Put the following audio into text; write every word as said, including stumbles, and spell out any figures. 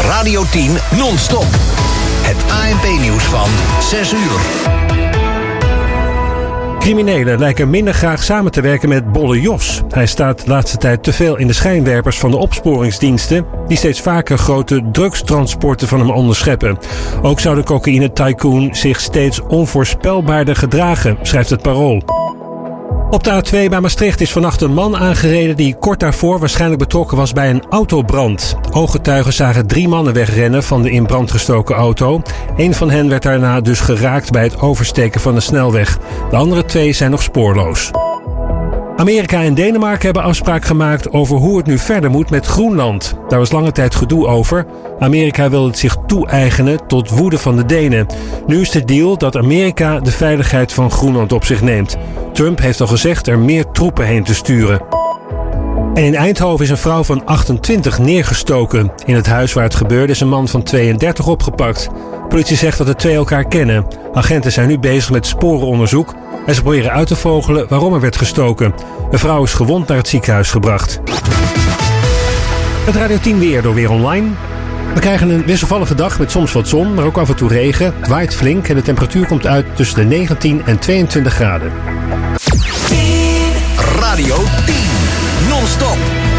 Radio tien non-stop. Het A N P-nieuws van zes uur. Criminelen lijken minder graag samen te werken met Bolle Jos. Hij staat de laatste tijd te veel in de schijnwerpers van de opsporingsdiensten, die steeds vaker grote drugstransporten van hem onderscheppen. Ook zou de cocaïne-tycoon zich steeds onvoorspelbaarder gedragen, schrijft het Parool. Op de A twee bij Maastricht is vannacht een man aangereden die kort daarvoor waarschijnlijk betrokken was bij een autobrand. Ooggetuigen zagen drie mannen wegrennen van de in brand gestoken auto. Eén van hen werd daarna dus geraakt bij het oversteken van de snelweg. De andere twee zijn nog spoorloos. Amerika en Denemarken hebben afspraak gemaakt over hoe het nu verder moet met Groenland. Daar was lange tijd gedoe over. Amerika wilde het zich toe-eigenen tot woede van de Denen. Nu is de deal dat Amerika de veiligheid van Groenland op zich neemt. Trump heeft al gezegd er meer troepen heen te sturen. En in Eindhoven is een vrouw van achtentwintig neergestoken. In het huis waar het gebeurde is een man van tweeëndertig opgepakt. De politie zegt dat de twee elkaar kennen. Agenten zijn nu bezig met sporenonderzoek en ze proberen uit te vogelen waarom er werd gestoken. De vrouw is gewond naar het ziekenhuis gebracht. Het Radio tien weer door Weer Online. We krijgen een wisselvallige dag met soms wat zon, maar ook af en toe regen. Het waait flink en de temperatuur komt uit tussen de negentien en tweeëntwintig graden. Radio tien non-stop.